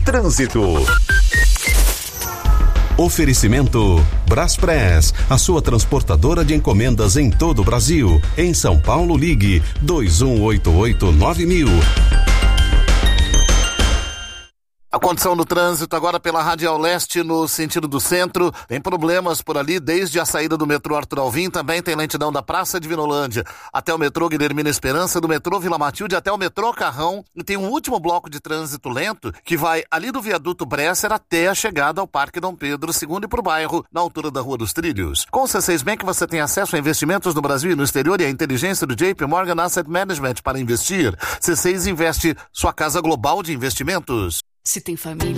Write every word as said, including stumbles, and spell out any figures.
Trânsito. Oferecimento Braspress, a sua transportadora de encomendas em todo o Brasil. Em São Paulo, ligue dois um oito oito nove mil. A condição do trânsito agora pela Radial Leste no sentido do centro. Tem problemas por ali desde a saída do metrô Arthur Alvim. Também tem lentidão da Praça de Vinolândia até o metrô Guilhermina Esperança, do metrô Vila Matilde até o metrô Carrão. E tem um último bloco de trânsito lento que vai ali do viaduto Bresser até a chegada ao Parque Dom Pedro segundo e para o bairro, na altura da Rua dos Trilhos. Com o C seis Bank você tem acesso a investimentos no Brasil e no exterior e a inteligência do J P Morgan Asset Management para investir. C seis investe, sua casa global de investimentos. Se tem família